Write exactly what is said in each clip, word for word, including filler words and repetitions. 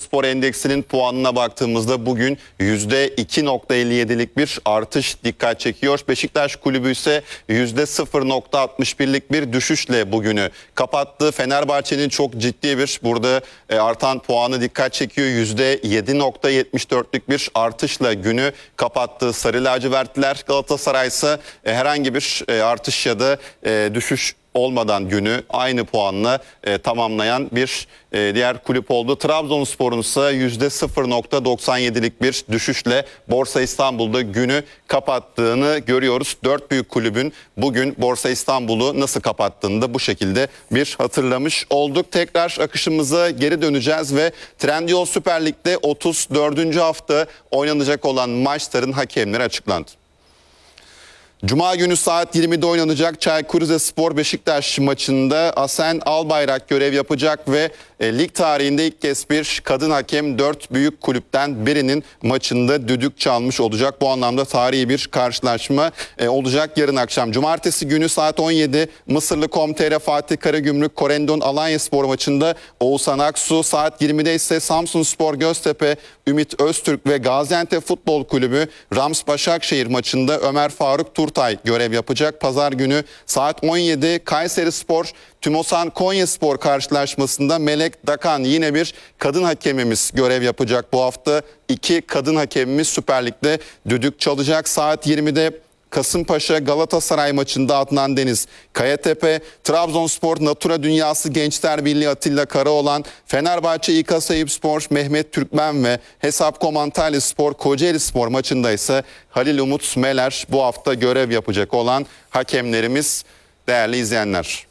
Trabzonspor Endeksinin puanına baktığımızda bugün yüzde iki nokta elli yedilik bir artış dikkat çekiyor. Beşiktaş Kulübü ise yüzde sıfır nokta altmış birlik bir düşüşle bugünü kapattı. Fenerbahçe'nin çok ciddi bir burada artan puanı dikkat çekiyor. yüzde yedi nokta yetmiş dörtlük bir artışla günü kapattı. Sarı lacivertliler, Galatasaray ise herhangi bir artış ya da düşüş olmadan günü aynı puanla e, tamamlayan bir e, diğer kulüp oldu. Trabzonspor'un ise yüzde sıfır nokta doksan yedilik bir düşüşle Borsa İstanbul'da günü kapattığını görüyoruz. Dört büyük kulübün bugün Borsa İstanbul'u nasıl kapattığını da bu şekilde bir hatırlamış olduk. Tekrar akışımıza geri döneceğiz ve Trendyol Süper Lig'de otuz dördüncü hafta oynanacak olan maçların hakemleri açıklandı. Cuma günü saat yirmide oynanacak Çaykur Rizespor Beşiktaş maçında Asen Albayrak görev yapacak ve e, lig tarihinde ilk kez bir kadın hakem dört büyük kulüpten birinin maçında düdük çalmış olacak. Bu anlamda tarihi bir karşılaşma e, olacak yarın akşam. Cumartesi günü saat on yedi Mısırlı Komtere Fatih Karagümrük Korendon Alanyaspor maçında Oğuzhan Aksu, saat yirmide ise Samsunspor Göztepe Ümit Öztürk ve Gaziantep Futbol Kulübü Rams Başakşehir maçında Ömer Faruk Turtay görev yapacak. Pazar günü saat on yedi Kayserispor Tümosan Konyaspor karşılaşmasında Melek Dakan, yine bir kadın hakemimiz görev yapacak bu hafta. İki kadın hakemimiz Süper Lig'de düdük çalacak. Saat yirmide Kasımpaşa Galatasaray maçında Adnan Deniz Kayatepe, Trabzonspor Natura Dünyası Gençler Birliği Atilla Karaoğlan, Fenerbahçe İKA Eyüpspor Mehmet Türkmen ve Hesapkom Antalyaspor Kocaelispor maçında ise Halil Umut Meler bu hafta görev yapacak olan hakemlerimiz değerli izleyenler.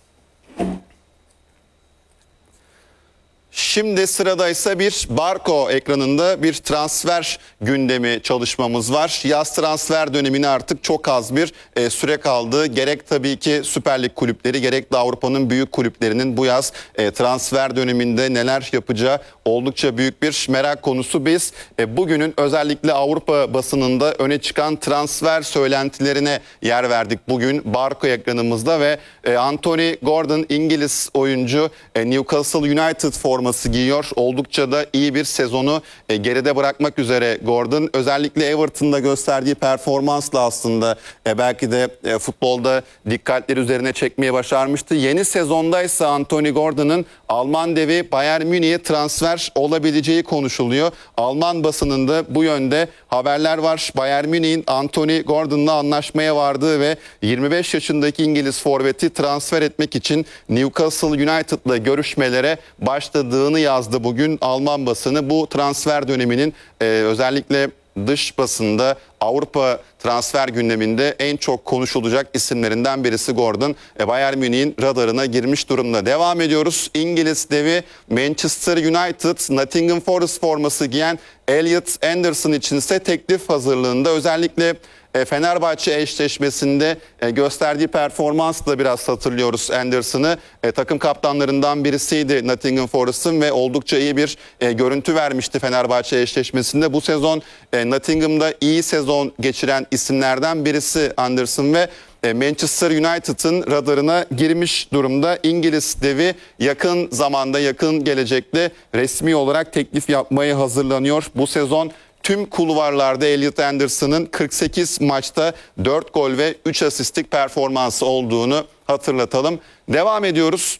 Şimdi sırada ise bir Barko ekranında bir transfer gündemi çalışmamız var. Yaz transfer dönemine artık çok az bir e, süre kaldı. Gerek tabii ki Süper Lig kulüpleri, gerek de Avrupa'nın büyük kulüplerinin bu yaz e, transfer döneminde neler yapacağı oldukça büyük bir merak konusu. Biz e, bugünün özellikle Avrupa basınında öne çıkan transfer söylentilerine yer verdik bugün Barko ekranımızda ve e, Anthony Gordon, İngiliz oyuncu, e, Newcastle United forması giyiyor. Oldukça da iyi bir sezonu e, geride bırakmak üzere Gordon. Özellikle Everton'da gösterdiği performansla aslında e, belki de e, futbolda dikkatleri üzerine çekmeye başarmıştı. Yeni sezondaysa Anthony Gordon'ın Alman devi Bayern Münih'e transfer olabileceği konuşuluyor. Alman basınında bu yönde haberler var. Bayern Münih'in Anthony Gordon'la anlaşmaya vardığı ve yirmi beş yaşındaki İngiliz forveti transfer etmek için Newcastle United'la görüşmelere başladığını yazdı bugün Alman basını. Bu transfer döneminin e, özellikle dış basında Avrupa transfer gündeminde en çok konuşulacak isimlerinden birisi Gordon. E, Bayern Münih'in radarına girmiş durumda. Devam ediyoruz. İngiliz devi Manchester United Nottingham Forest forması giyen Elliot Anderson için ise teklif hazırlığında. Özellikle Fenerbahçe eşleşmesinde gösterdiği performansla biraz hatırlıyoruz Anderson'ı. Takım kaptanlarından birisiydi Nottingham Forest'ın ve oldukça iyi bir görüntü vermişti Fenerbahçe eşleşmesinde. Bu sezon Nottingham'da iyi sezon geçiren isimlerden birisi Anderson ve Manchester United'ın radarına girmiş durumda. İngiliz devi yakın zamanda, yakın gelecekte resmi olarak teklif yapmaya hazırlanıyor. Bu sezon tüm kulvarlarda Elliot Anderson'ın kırk sekiz maçta dört gol ve üç asistlik performansı olduğunu hatırlatalım. Devam ediyoruz.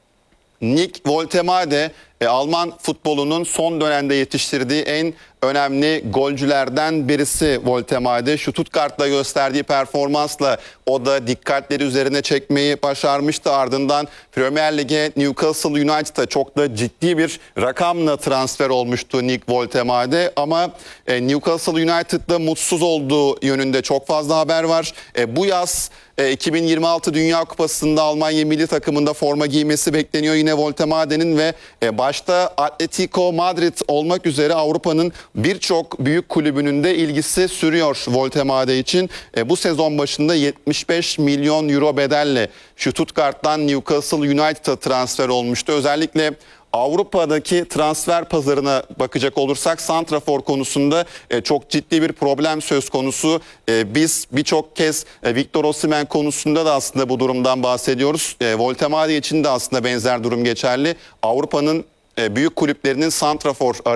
Nick Woltemade e, Alman futbolunun son dönemde yetiştirdiği en önemli golcülerden birisi Woltemade. Stuttgart'la gösterdiği performansla o da dikkatleri üzerine çekmeyi başarmıştı. Ardından Premier Lig'e Newcastle United'a çok da ciddi bir rakamla transfer olmuştu Nick Woltemade. Ama e, Newcastle United'da mutsuz olduğu yönünde çok fazla haber var. E, bu yaz e, iki bin yirmi altı Dünya Kupası'nda Almanya milli takımında forma giymesi bekleniyor yine Woltemade'nin ve e, başta Atletico Madrid olmak üzere Avrupa'nın birçok büyük kulübünün de ilgisi sürüyor Woltemade için. E, bu sezon başında yetmiş beş milyon euro bedelle Stuttgart'tan Newcastle United'a transfer olmuştu. Özellikle Avrupa'daki transfer pazarına bakacak olursak santrafor konusunda e, çok ciddi bir problem söz konusu. E, biz birçok kez e, Victor Osimhen konusunda da aslında bu durumdan bahsediyoruz. E, Woltemade için de aslında benzer durum geçerli. Avrupa'nın e, büyük kulüplerinin santrafor